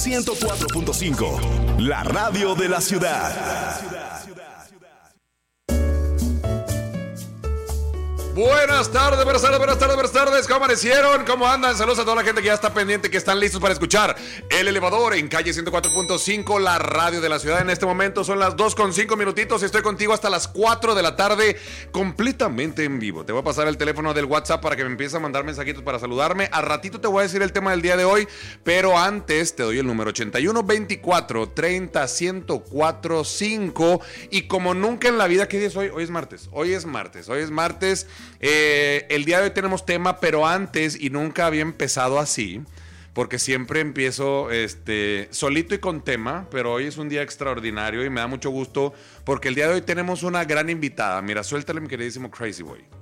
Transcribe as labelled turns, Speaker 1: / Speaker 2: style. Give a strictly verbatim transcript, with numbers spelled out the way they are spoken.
Speaker 1: ciento cuatro punto cinco, la radio de la ciudad.
Speaker 2: Buenas tardes, buenas tardes, buenas tardes, buenas tardes. ¿Cómo amanecieron? ¿Cómo andan? Saludos a toda la gente que ya está pendiente, que están listos para escuchar El Elevador en calle ciento cuatro punto cinco, la radio de la ciudad. En este momento son las dos con cinco minutitos. Estoy contigo hasta las cuatro de la tarde, completamente en vivo. Te voy a pasar el teléfono del WhatsApp para que me empieces a mandar mensajitos para saludarme. A ratito te voy a decir el tema del día de hoy, pero antes te doy el número ochenta y uno veinticuatro treinta ciento cuatro cinco. Y como nunca en la vida, ¿qué día es hoy? Hoy es martes. Hoy es martes. Hoy es martes. Eh, el día de hoy tenemos tema, pero antes, y nunca había empezado así, porque siempre empiezo este, solito y con tema, pero hoy es un día extraordinario y me da mucho gusto porque el día de hoy tenemos una gran invitada. Mira, suéltale, mi queridísimo Crazy Boy.